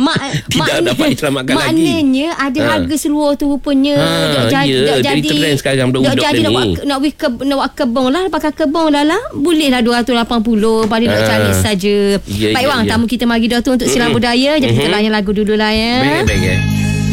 Tidak dapat diselamatkan lagi. Maknanya ada harga seluar tu rupanya. Jadi trend sekarang budak-budak jadi ni. nak buat kebong lah, pakai kebong dah lah. Boleh lah 280. Paling nak cari saja. Baik, Wang, tamu kita mari dah tu untuk silang budaya. Jadi kita layan lagu dulu lah ya. Baik.